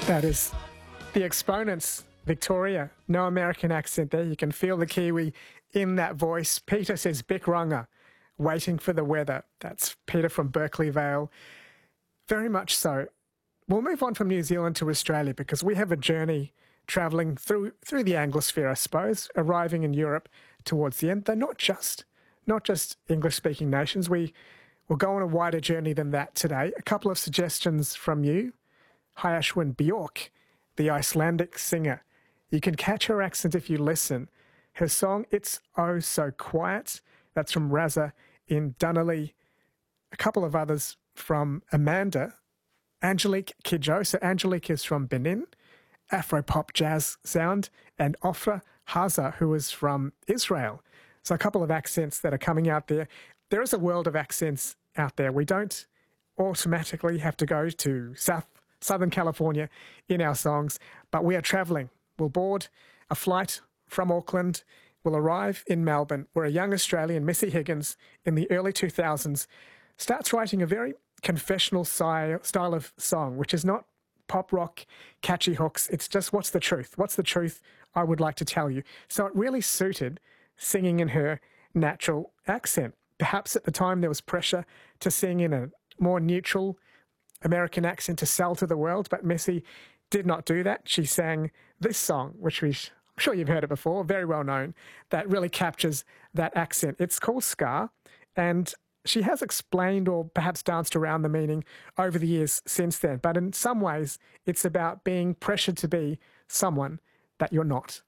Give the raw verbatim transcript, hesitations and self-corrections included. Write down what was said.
That is the Exponents, Victoria. No American accent there. You can feel the Kiwi in that voice. Peter says Bickrunga, waiting for the weather. That's Peter from Berkeley Vale. Very much so. We'll move on from New Zealand to Australia because we have a journey travelling through through the Anglosphere, I suppose, arriving in Europe towards the end. They're not just not just English-speaking nations. We will go on a wider journey than that today. A couple of suggestions from you. Hayashwin Bjork, the Icelandic singer. You can catch her accent if you listen. Her song, It's Oh So Quiet, that's from Raza in Dunolly. A couple of others from Amanda. Angelique Kidjo, so Angelique is from Benin, Afro-pop jazz sound, and Ofra Haza, who is from Israel. So a couple of accents that are coming out there. There is a world of accents out there. We don't automatically have to go to South Southern California in our songs, but we are travelling. We'll board a flight from Auckland. We'll arrive in Melbourne, where a young Australian, Missy Higgins, in the early two thousands, starts writing a very confessional style of song, which is not pop rock, catchy hooks. It's just, what's the truth? What's the truth I would like to tell you? So it really suited singing in her natural accent. Perhaps at the time there was pressure to sing in a more neutral American accent to sell to the world, but Missy did not do that. She sang this song, which we, I'm sure you've heard it before, very well known, that really captures that accent. It's called Scar, and she has explained or perhaps danced around the meaning over the years since then. But in some ways, it's about being pressured to be someone that you're not.